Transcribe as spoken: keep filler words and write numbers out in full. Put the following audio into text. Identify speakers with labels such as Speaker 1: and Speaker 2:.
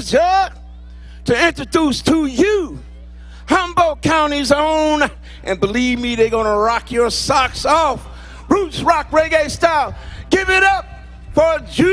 Speaker 1: pleasure to introduce to you Humboldt County's own, and believe me, they're gonna rock your socks off, roots rock reggae style. Give it up for Jude.